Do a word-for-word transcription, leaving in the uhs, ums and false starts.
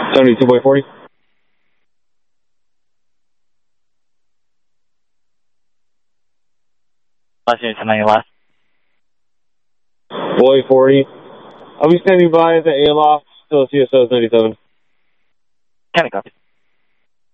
seventy-two by forty. Last unit, ten ninety last. Boy forty. I'll be standing by at the A loft, still C S O ninety-seven. Ten copy.